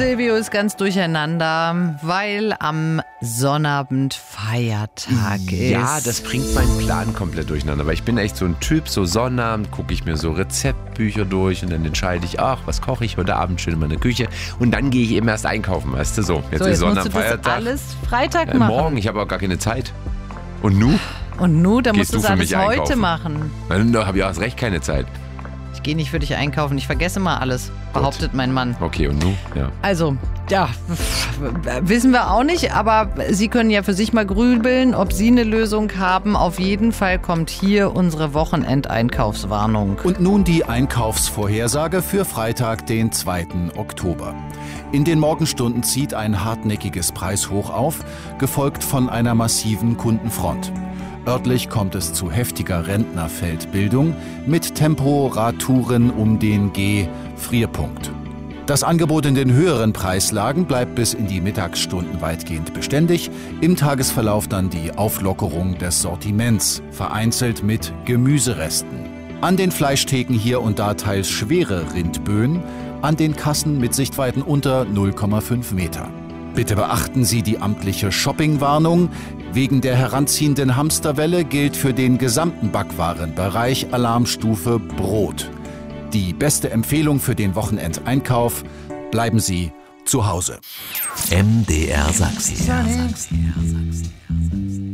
Silvio ist ganz durcheinander, weil am Sonnabend Feiertag ist. Ja, das bringt meinen Plan komplett durcheinander, weil ich bin echt so ein Typ, so Sonnabend gucke ich mir so Rezeptbücher durch und dann entscheide ich, was koche ich heute Abend schön in meiner Küche und dann gehe ich eben erst einkaufen, weißt du, so. Jetzt ist Sonnabend, musst du das alles Freitag machen. Morgen, ich habe auch gar keine Zeit. Und nu? Und nu, dann musst Gehst du du das für alles mich heute einkaufen? machen. Dann habe ich auch erst recht keine Zeit. Ich gehe nicht für dich einkaufen, ich vergesse mal alles, behauptet mein Mann. Okay, und nu? Ja. Also, ja, wissen wir auch nicht, aber Sie können ja für sich mal grübeln, ob Sie eine Lösung haben. Auf jeden Fall kommt hier unsere Wochenendeinkaufswarnung. Und nun die Einkaufsvorhersage für Freitag, den 2. Oktober. In den Morgenstunden zieht ein hartnäckiges Preishoch auf, gefolgt von einer massiven Kundenfront. Örtlich kommt es zu heftiger Rentnerfeldbildung mit Temperaturen um den G-Frierpunkt. Das Angebot in den höheren Preislagen bleibt bis in die Mittagsstunden weitgehend beständig. Im Tagesverlauf dann die Auflockerung des Sortiments, vereinzelt mit Gemüseresten. An den Fleischtheken hier und da teils schwere Rindböen, an den Kassen mit Sichtweiten unter 0,5 Meter. Bitte beachten Sie die amtliche Shoppingwarnung. Wegen der heranziehenden Hamsterwelle gilt für den gesamten Backwarenbereich Alarmstufe Brot. Die beste Empfehlung für den Wochenendeinkauf: bleiben Sie zu Hause. MDR Sachsen.